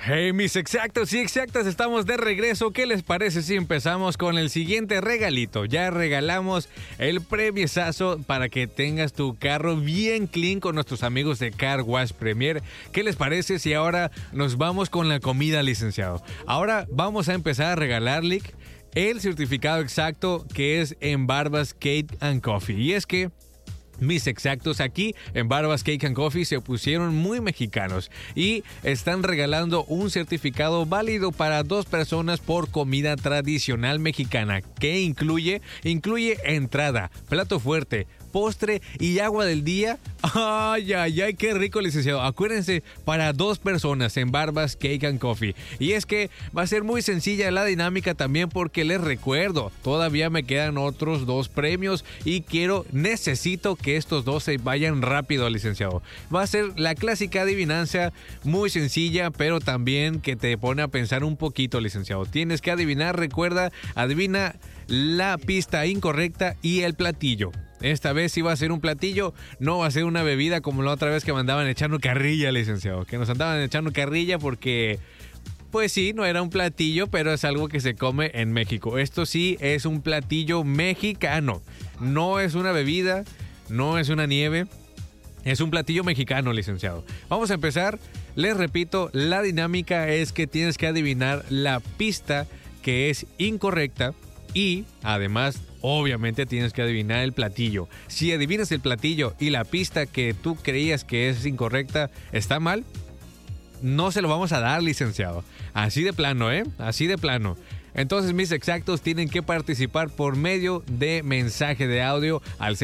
Hey, mis exactos y exactas, estamos de regreso. ¿Qué les parece si empezamos con el siguiente regalito? Ya regalamos el premiesazo para que tengas tu carro bien clean con nuestros amigos de Car Wash Premier. ¿Qué les parece si ahora nos vamos con la comida, licenciado? Ahora vamos a empezar a regalarle el certificado exacto que es en Barbas Cake and Coffee. Y es que mis exactos aquí en Barbas Cake and Coffee se pusieron muy mexicanos y están regalando un certificado válido para 2 personas por comida tradicional mexicana que incluye entrada, plato fuerte, postre y agua del día. Ay, ay, ay, qué rico, licenciado. Acuérdense, para 2 personas en Barbas Cake and Coffee. Y es que va a ser muy sencilla la dinámica también porque les recuerdo, todavía me quedan otros 2 premios y necesito que estos 2 se vayan rápido, licenciado. Va a ser la clásica adivinanza, muy sencilla, pero también que te pone a pensar un poquito, licenciado. Tienes que adivinar, recuerda, adivina la pista incorrecta y el platillo. Esta vez sí va a ser un platillo, no va a ser una bebida como la otra vez que me andaban echando carrilla, licenciado. Que nos andaban echando carrilla porque, pues sí, no era un platillo, pero es algo que se come en México. Esto sí es un platillo mexicano. No es una bebida, no es una nieve, es un platillo mexicano, licenciado. Vamos a empezar. Les repito, la dinámica es que tienes que adivinar la pista que es incorrecta y, además, obviamente tienes que adivinar el platillo. Si adivinas el platillo y la pista que tú creías que es incorrecta está mal, no se lo vamos a dar, licenciado. Así de plano, Así de plano. Entonces, mis exactos tienen que participar por medio de mensaje de audio al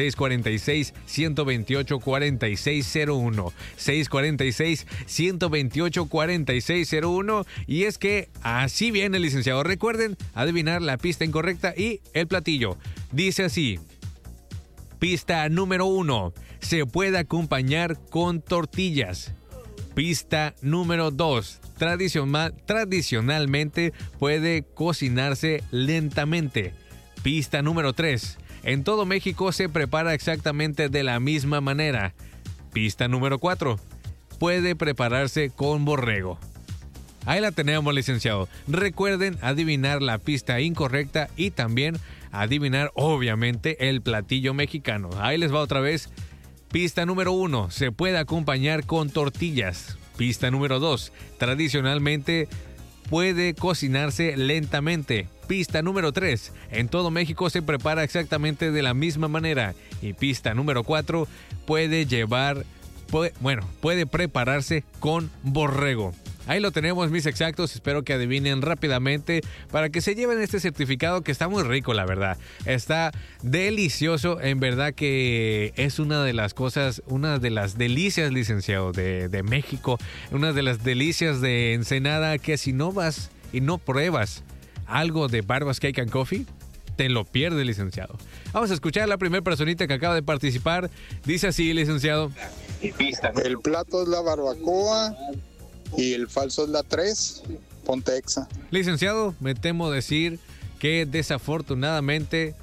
646-128-4601. 646-128-4601. Y es que así viene, licenciado. Recuerden adivinar la pista incorrecta y el platillo. Dice así. Pista número 1. Se puede acompañar con tortillas. Pista número 2. Tradicionalmente puede cocinarse lentamente. Pista número 3. En todo México se prepara exactamente de la misma manera. Pista número 4. Puede prepararse con borrego. Ahí la tenemos, licenciado. Recuerden adivinar la pista incorrecta y también adivinar, obviamente, el platillo mexicano. Ahí les va otra vez. Pista número 1. Se puede acompañar con tortillas. Pista número 2. Tradicionalmente puede cocinarse lentamente. Pista número 3. En todo México se prepara exactamente de la misma manera. Y pista número 4. Puede prepararse con borrego. Ahí lo tenemos, mis exactos. Espero que adivinen rápidamente para que se lleven este certificado que está muy rico, la verdad. Está delicioso. En verdad que es una de las cosas, una de las delicias, licenciado, de México. Una de las delicias de Ensenada que si no vas y no pruebas algo de Barbas Cake and Coffee, te lo pierdes, licenciado. Vamos a escuchar a la primera personita que acaba de participar. Dice así, licenciado. El plato es la barbacoa. Y el falso es la 3, ponte exa. Licenciado, me temo decir que desafortunadamente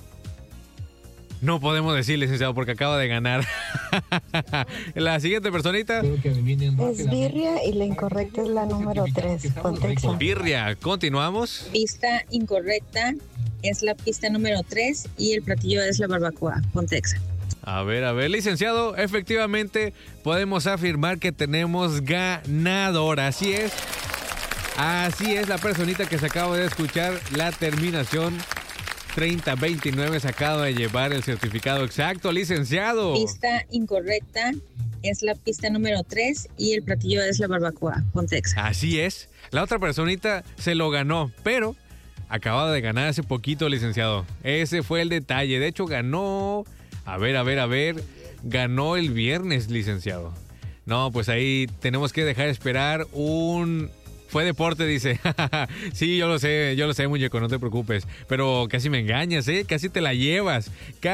no podemos decir, licenciado, porque acaba de ganar. La siguiente personita. Es birria y la incorrecta es la número 3, ponte exa. Birria, continuamos. Pista incorrecta es la pista número 3 y el platillo es la barbacoa, ponte exa. A ver, licenciado, efectivamente podemos afirmar que tenemos ganador, así es, la personita que se acaba de escuchar, la terminación 3029 se acaba de llevar el certificado exacto, licenciado. Pista incorrecta es la pista número 3 y el platillo es la barbacoa, ponte exa. Así es, la otra personita se lo ganó, pero acaba de ganar hace poquito, licenciado, ese fue el detalle, de hecho ganó... A ver, ganó el viernes, licenciado. No, pues ahí tenemos que dejar de esperar Fue deporte, dice. Sí, yo lo sé, muñeco, no te preocupes. Pero casi me engañas, casi te la llevas.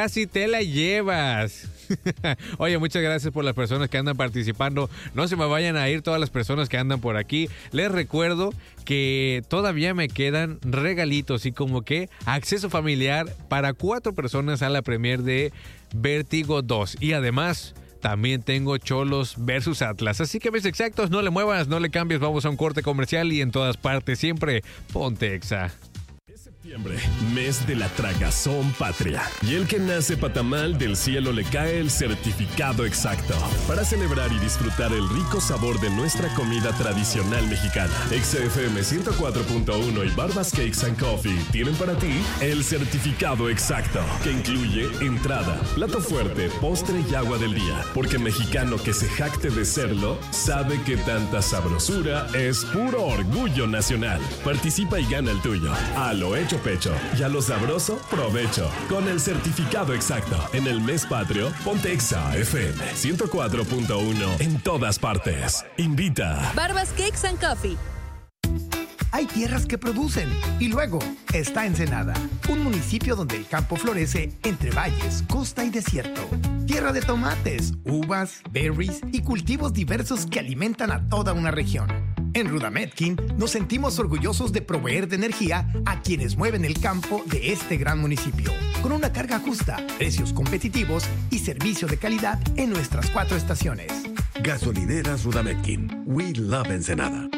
Oye, muchas gracias por las personas que andan participando. No se me vayan a ir todas las personas que andan por aquí. Les recuerdo que todavía me quedan regalitos y como que acceso familiar para 4 personas a la premier de Vértigo 2. Y además también tengo Cholos versus Atlas. Así que, mis exactos, no le muevas, no le cambies, vamos a un corte comercial y en todas partes siempre ponte Exa. Septiembre, mes de la tragazón patria. Y el que nace patamal, del cielo le cae el certificado exacto. Para celebrar y disfrutar el rico sabor de nuestra comida tradicional mexicana. XFM 104.1 y Barbas Cakes and Coffee tienen para ti el certificado exacto, que incluye entrada, plato fuerte, postre y agua del día. Porque mexicano que se jacte de serlo, sabe que tanta sabrosura es puro orgullo nacional. Participa y gana el tuyo. A lo hecho pecho y a lo sabroso provecho. Con el certificado exacto. En el mes patrio, ponte Exa FM 104.1 en todas partes. Invita. Barbas Cakes and Coffee. Hay tierras que producen y luego está Ensenada, un municipio donde el campo florece entre valles, costa y desierto. Tierra de tomates, uvas, berries y cultivos diversos que alimentan a toda una región. En Rudametkin nos sentimos orgullosos de proveer de energía a quienes mueven el campo de este gran municipio, con una carga justa, precios competitivos y servicio de calidad en nuestras 4 estaciones. Gasolineras Rudametkin. We love Ensenada.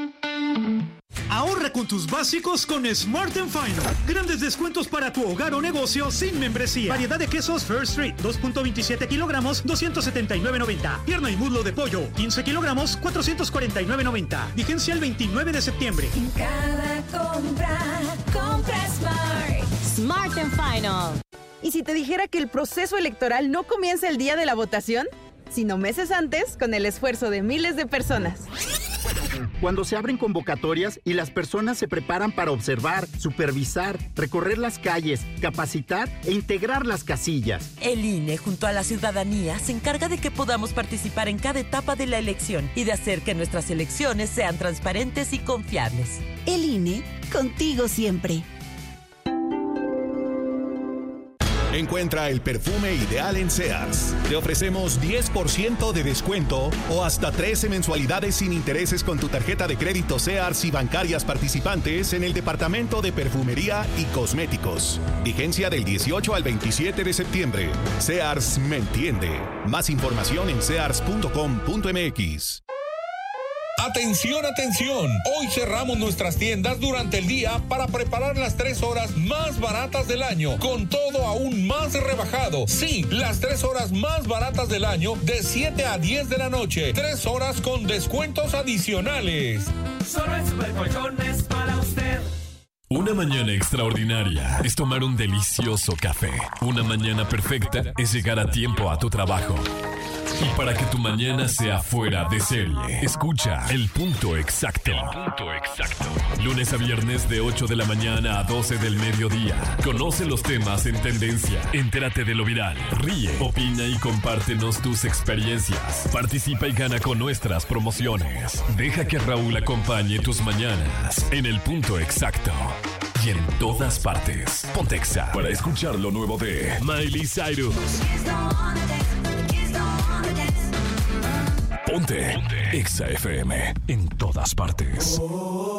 Ahorra con tus básicos con Smart & Final. Grandes descuentos para tu hogar o negocio sin membresía. Variedad de quesos First Street, 2.27 kilogramos, 279.90. Pierna y muslo de pollo, 15 kilogramos, 449.90. Vigencia el 29 de septiembre. En cada compra Smart. Smart & Final. ¿Y si te dijera que el proceso electoral no comienza el día de la votación, sino meses antes, con el esfuerzo de miles de personas? Cuando se abren convocatorias y las personas se preparan para observar, supervisar, recorrer las calles, capacitar e integrar las casillas. El INE, junto a la ciudadanía, se encarga de que podamos participar en cada etapa de la elección y de hacer que nuestras elecciones sean transparentes y confiables. El INE, contigo siempre. Encuentra el perfume ideal en Sears. Te ofrecemos 10% de descuento o hasta 13 mensualidades sin intereses con tu tarjeta de crédito Sears y bancarias participantes en el departamento de perfumería y cosméticos. Vigencia del 18 al 27 de septiembre. Sears me entiende. Más información en sears.com.mx. Atención, atención. Hoy cerramos nuestras tiendas durante el día para preparar las 3 horas más baratas del año, con todo aún más rebajado. Sí, las 3 horas más baratas del año de 7 a 10 de la noche. 3 horas con descuentos adicionales. Solo en Supercolchones para usted. Una mañana extraordinaria es tomar un delicioso café. Una mañana perfecta es llegar a tiempo a tu trabajo. Y para que tu mañana sea fuera de serie, escucha El Punto Exacto. Lunes a viernes de 8 de la mañana a 12 del mediodía. Conoce los temas en tendencia. Entérate de lo viral. Ríe, opina y compártenos tus experiencias. Participa y gana con nuestras promociones. Deja que Raúl acompañe tus mañanas en El Punto Exacto. Y en todas partes. Ponte Exa para escuchar lo nuevo de Miley Cyrus. Ponte Exa FM en todas partes.